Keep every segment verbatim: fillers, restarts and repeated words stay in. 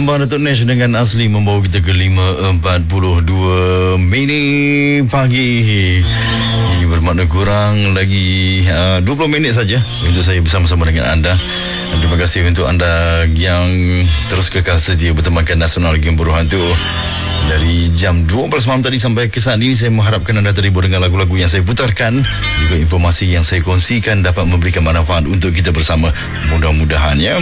Sembang Datuk Nesh dengan Asli membawa kita ke lima empat puluh dua minit pagi. Ini bermakna kurang lagi uh, dua puluh minit saja untuk saya bersama-sama dengan anda. Dan terima kasih untuk anda yang terus kekal setia bertemankan Nasional Game Berhantu. Dari jam dua belas malam tadi sampai ke saat ini, saya mengharapkan anda terhibur dengan lagu-lagu yang saya putarkan. Juga informasi yang saya kongsikan dapat memberikan manfaat untuk kita bersama. Mudah-mudahan ya.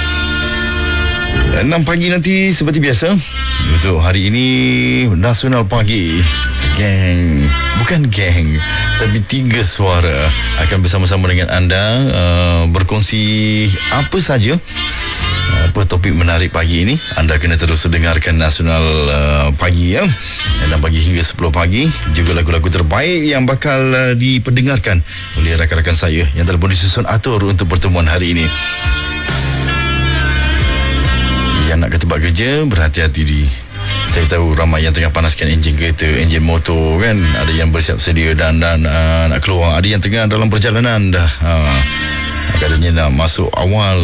enam pagi nanti seperti biasa. Untuk hari ini Nasional Pagi, geng, bukan geng, tapi tiga suara akan bersama-sama dengan anda uh, berkongsi apa saja, apa topik menarik pagi ini. Anda kena terus dengarkan Nasional uh, Pagi ya. enam pagi hingga sepuluh pagi. Juga lagu-lagu terbaik yang bakal uh, diperdengarkan oleh rakan-rakan saya yang telah pun disusun atur untuk pertemuan hari ini. Yang nak ke tempat kerja, berhati-hati di. Saya tahu ramai yang tengah panaskan enjin kereta, enjin motor kan. Ada yang bersiap sedia dan, dan uh, nak keluar. Ada yang tengah dalam perjalanan dah. Uh, katanya nak masuk awal.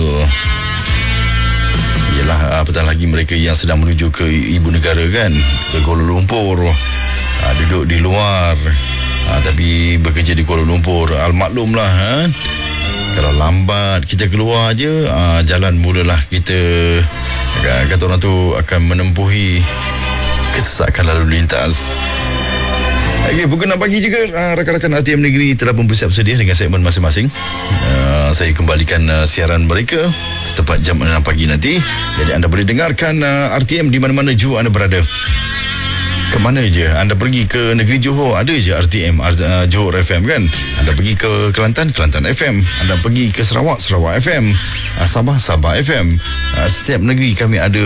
Yalah, apatah lagi mereka yang sedang menuju ke ibu negara kan, ke Kuala Lumpur. Uh, duduk di luar, uh, tapi bekerja di Kuala Lumpur. Al-maklumlah ha? Kalau lambat kita keluar je, uh, jalan mulalah kita, kata orang tu, akan menempuhi kesesakan lalu lintas. Okey, pukul enam pagi juga uh, rakan-rakan R T M Negeri telah pun bersiap sedia dengan segmen masing-masing. Uh, saya kembalikan uh, siaran mereka tepat jam enam pagi nanti. Jadi anda boleh dengarkan uh, R T M di mana-mana jua anda berada. Ke mana je anda pergi, ke negeri Johor ada je R T M, uh, Johor F M kan. Anda pergi ke Kelantan, Kelantan F M. Anda pergi ke Sarawak, Sarawak F M. uh, Sabah, Sabah F M. uh, Setiap negeri kami ada.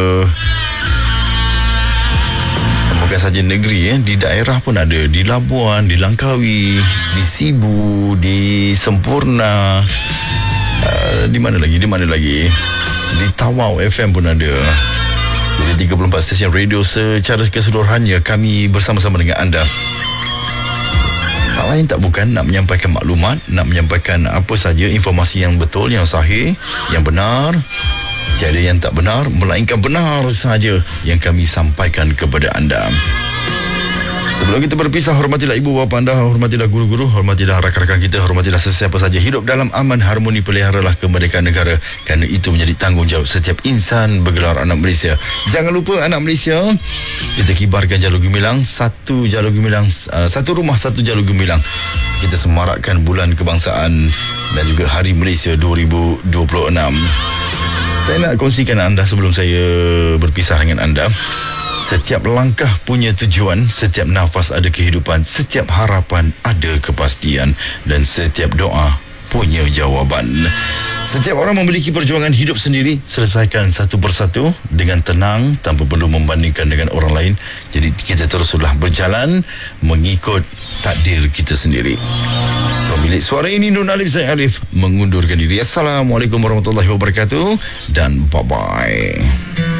Bukan saja negeri eh, di daerah pun ada. Di Labuan, di Langkawi, di Sibu, di Sempurna, uh, di mana lagi, di mana lagi di Tawau F M pun ada. Jadi tiga puluh empat stesen radio secara keseluruhannya kami bersama-sama dengan anda. Tak lain tak bukan nak menyampaikan maklumat, nak menyampaikan apa saja informasi yang betul, yang sahih, yang benar. Tiada yang tak benar, melainkan benar saja yang kami sampaikan kepada anda. Sebelum kita berpisah, hormatilah ibu bapa anda, hormatilah guru-guru, hormatilah rakan-rakan kita, hormatilah sesiapa saja. Hidup dalam aman, harmoni, peliharalah kemerdekaan negara, kerana itu menjadi tanggungjawab setiap insan bergelar anak Malaysia. Jangan lupa anak Malaysia, kita kibarkan jalur gemilang, satu jalur gemilang, uh, satu rumah, satu jalur gemilang. Kita semarakkan bulan kebangsaan dan juga Hari Malaysia dua ribu dua puluh enam. Saya nak kongsikan anda sebelum saya berpisah dengan anda. Setiap langkah punya tujuan, setiap nafas ada kehidupan, setiap harapan ada kepastian, dan setiap doa punya jawaban. Setiap orang memiliki perjuangan hidup sendiri. Selesaikan satu persatu dengan tenang, tanpa perlu membandingkan dengan orang lain. Jadi kita teruslah berjalan mengikut takdir kita sendiri. Pemilik suara ini Nur Alif, saya Alif mengundurkan diri. Assalamualaikum warahmatullahi wabarakatuh dan bye-bye.